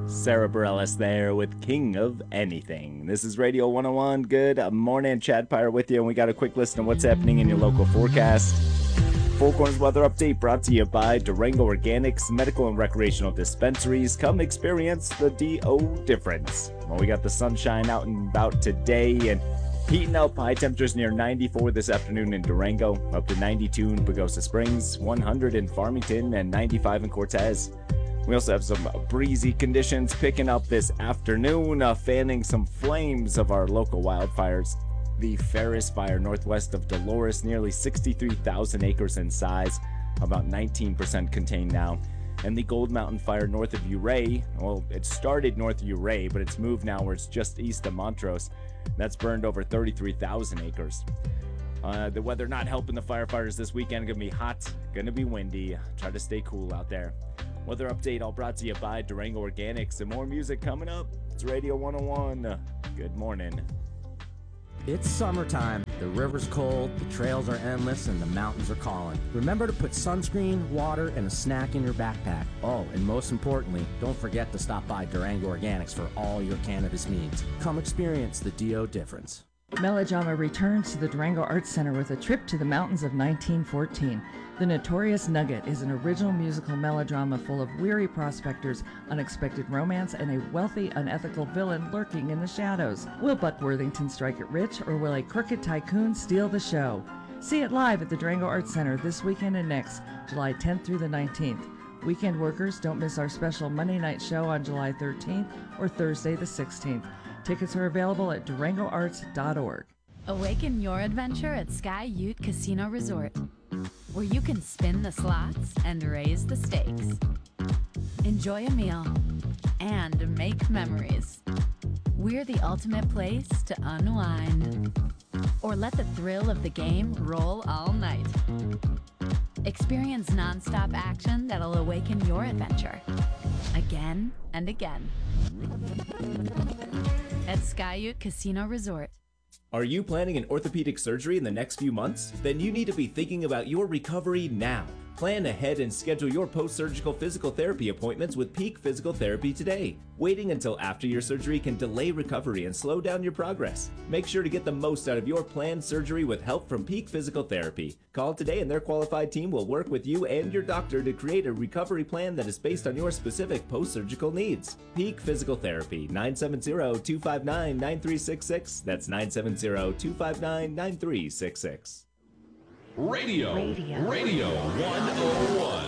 Sarah Bareilles there with King of Anything. This is Radio 101. Good morning, Chad Pyre with you, and we got a quick list of what's happening in your local forecast. Four Corners weather update brought to you by Durango Organics Medical and Recreational Dispensaries. Come experience the DO difference. Well, we got the sunshine out and about today and heating up. High temperatures near 94 this afternoon in Durango, up to 92 in Pagosa Springs, 100 in Farmington, and 95 in Cortez. We also have some breezy conditions picking up this afternoon, fanning some flames of our local wildfires. The Ferris Fire northwest of Dolores, nearly 63,000 acres in size, about 19% contained now. And the Gold Mountain Fire north of Ouray, well, it started north of Ouray, but it's moved now where it's just east of Montrose. That's burned over 33,000 acres. The weather not helping the firefighters this weekend. Gonna be hot, gonna be windy. Try to stay cool out there. Weather update all brought to you by Durango Organics, and more music coming up. It's Radio 101. Good morning. It's summertime. The river's cold, the trails are endless, and the mountains are calling. Remember to put sunscreen, water, and a snack in your backpack. Oh, and most importantly, don't forget to stop by Durango Organics for all your cannabis needs. Come experience the DO difference. Melodrama returns to the Durango Arts Center with a trip to the mountains of 1914. The Notorious Nugget is an original musical melodrama full of weary prospectors, unexpected romance, and a wealthy, unethical villain lurking in the shadows. Will Buck Worthington strike it rich, or will a crooked tycoon steal the show? See it live at the Durango Arts Center this weekend and next, July 10th through the 19th. Weekend workers, don't miss our special Monday night show on July 13th or Thursday the 16th. Tickets are available at durangoarts.org. Awaken your adventure at Sky Ute Casino Resort, where you can spin the slots and raise the stakes. Enjoy a meal and make memories. We're the ultimate place to unwind. Or let the thrill of the game roll all night. Experience nonstop action that'll awaken your adventure again and again at Sky Ute Casino Resort. Are you planning an orthopedic surgery in the next few months? Then you need to be thinking about your recovery now. Plan ahead and schedule your post-surgical physical therapy appointments with Peak Physical Therapy today. Waiting until after your surgery can delay recovery and slow down your progress. Make sure to get the most out of your planned surgery with help from Peak Physical Therapy. Call today and their qualified team will work with you and your doctor to create a recovery plan that is based on your specific post-surgical needs. Peak Physical Therapy, 970-259-9366. That's 970-259-9366. Radio 101.